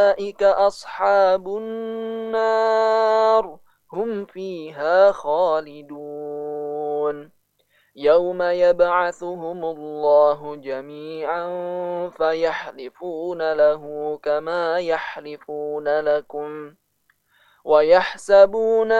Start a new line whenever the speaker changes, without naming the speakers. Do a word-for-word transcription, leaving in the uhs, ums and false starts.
أولئك أصحاب النار هم فيها خالدون يوم يبعثهم الله جميعا فيحلفون له كما يحلفون لكم ويحسبون